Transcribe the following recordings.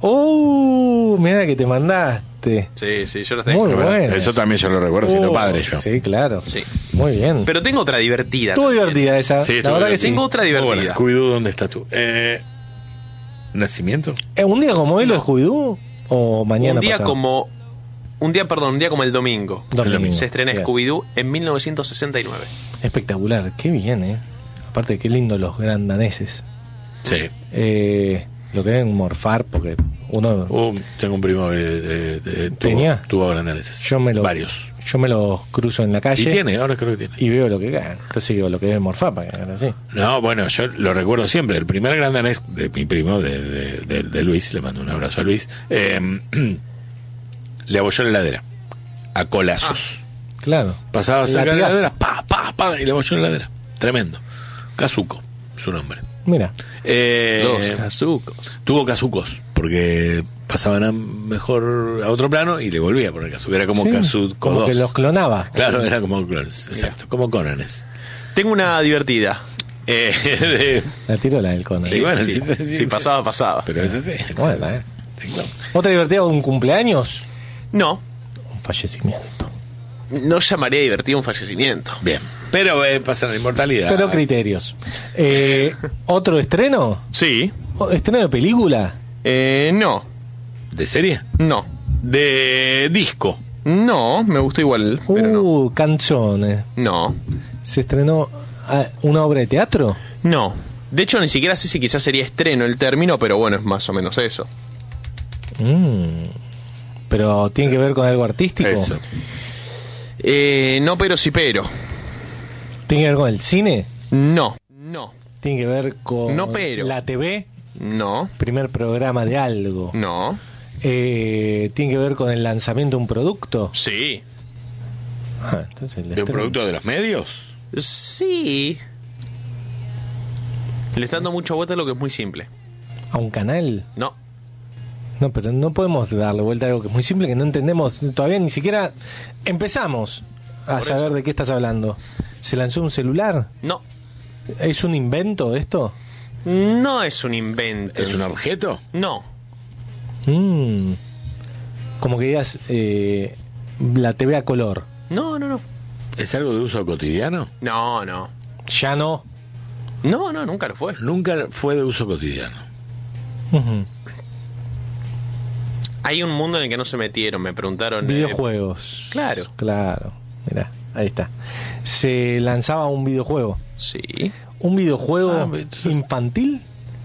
Mira que te mandaste. Sí, yo los tengo. Muy bueno. Eso también yo lo recuerdo siendo padre yo. Sí, claro. Sí. Muy bien. Pero tengo otra divertida. Estuvo también. divertida esa. Sí, la estuvo verdad que divertida. sí. Tengo otra divertida. Bueno, Scooby-Doo, ¿dónde estás tú? ¿Nacimiento? ¿Un día como hoy lo de Scooby-Doo? ¿O mañana Un día pasado? como el domingo. Domingo. Se estrena Bien. Scooby-Doo en 1969. Espectacular. Qué bien, ¿eh? Aparte, qué lindo los grandaneses. Sí. Lo que deben morfar, porque uno... Tengo un primo que ¿Tenía? tuvo grandaneses. Varios. Yo me los cruzo en la calle. Y tiene, ahora creo que tiene. Y veo lo que cagan. Entonces digo, lo que deben morfar para que hagan así. No, bueno, yo lo recuerdo siempre. El primer grandanés de mi primo, de Luis, le mando un abrazo a Luis, le abolló la heladera. A colazos. Claro. Pasaba cerca de la Latigazo. heladera, pa, y le abolló la heladera. Tremendo. Kazuko, su nombre. Mira. Los Kazucos. Tuvo Kazucos, porque pasaban a otro plano y le volvía a poner Kazuko. Era como Sí, Kazuko como 2. que los clonaba. Claro, era como clones, exacto, como Conanes. Tengo una divertida. La tiro la del Conan. Sí, bueno, Sí, pasaba. Pero es así. Buena, ¿Otra divertida, un cumpleaños? No, Un fallecimiento. no llamaría divertido un fallecimiento. Bien. Pero pasa la inmortalidad. Pero criterios. ¿Otro estreno? Sí. ¿Estreno de película? No. ¿De serie? No. De disco. No, me gustó igual, pero no. Canzones. No. ¿Se estrenó una obra de teatro? No. De hecho, ni siquiera sé si quizás sería estreno el término, pero bueno, es más o menos eso. ¿Pero tiene que ver con algo artístico? Eso. No, pero sí, pero. ¿Tiene que ver con el cine? No. ¿Tiene que ver con No, pero. la TV? No. ¿Primer programa de algo? No. ¿Tiene que ver con el lanzamiento de un producto? Sí. Entonces el ¿De un estreno. producto de los medios? Sí. Le está dando mucha vuelta a lo que es muy simple. ¿A un canal? No. No, pero no podemos darle vuelta a algo que es muy simple, que no entendemos. Todavía ni siquiera empezamos a Por saber eso. de qué estás hablando. ¿Se lanzó un celular? No. ¿Es un invento esto? No es un invento. ¿Es un objeto? No. Como que digas la TV a color. No. ¿Es algo de uso cotidiano? No. Ya no. No, nunca lo fue. Nunca fue de uso cotidiano. Ujú. Hay un mundo en el que no se metieron, me preguntaron. Videojuegos. Claro. Claro. Mirá, ahí está. Se lanzaba un videojuego. Sí. ¿Un videojuego entonces- infantil?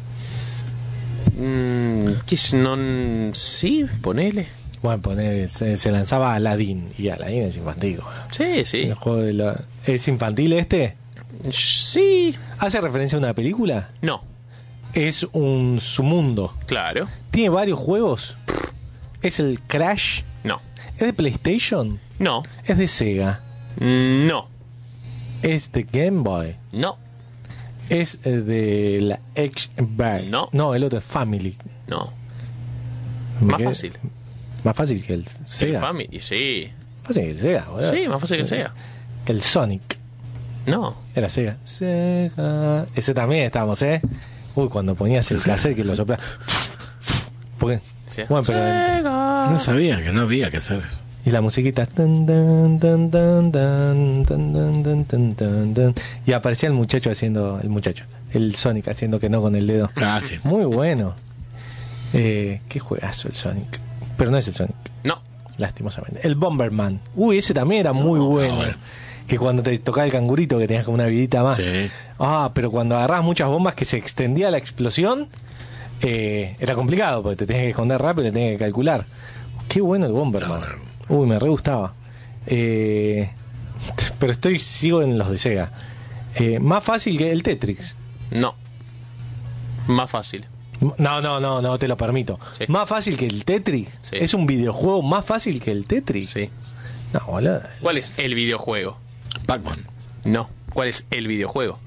¿Qué es? No, sí, ponele. Bueno, se lanzaba Aladdin. Y Aladdin es infantil. Bueno. Sí. El juego ¿Es infantil este? Sí. ¿Hace referencia a una película? No. Es su mundo. Claro. ¿Tiene varios juegos? ¿Es el Crash? No. ¿Es de PlayStation? No. ¿Es de Sega? No. ¿Es de Game Boy? No. ¿Es de la Xbox? No. No, el otro es Family. No. Me Más quedé- fácil. Más fácil que el Sega. El Family, sí. Fácil que el Sega, boludo. Sí, más fácil que el Sega. Que el Sonic. No. Era Sega. Sega. Ese también estábamos, ¿eh? Uy, cuando ponías el cassette que lo soplaba. Porque, Sí. bueno, pero Sega. No sabía que no había que hacer eso. y la musiquita tan, tan, tan, tan, tan, tan, tan, tan, tan, tan, tan. Y aparecía el Sonic haciendo que no con el dedo. Ah, sí. Muy bueno. Qué juegazo el Sonic. Pero no es el Sonic, No. lastimosamente. El Bomberman. Uy, ese también era muy bueno. bueno. Que cuando te tocaba el cangurito que tenías como una vidita más. Sí. Pero cuando agarrabas muchas bombas que se extendía la explosión, era complicado porque te tenías que esconder rápido y te tenías que calcular. Qué bueno el Bomberman. Uy, me re gustaba. Pero sigo en los de Sega. Más fácil que el Tetris. No. Más fácil. No te lo permito. Sí. Más fácil que el Tetris. Sí. Es un videojuego más fácil que el Tetris. Sí. No, boludo. ¿Cuál es el videojuego? Pac-Man. No. ¿Cuál es el videojuego?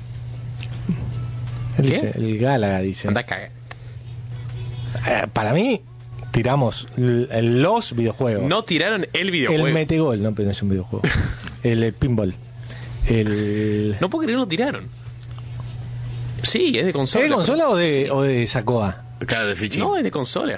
Él ¿Qué? dice, el Gálaga dice. Anda a cagar. Para mí, tiramos los videojuegos. No tiraron el videojuego. El metegol, no, pero no es un videojuego. el pinball. No puedo creer que lo tiraron. Sí, es de consola. ¿Es de consola Sí. o de Sacoa? Cara de fichín. No, es de consola.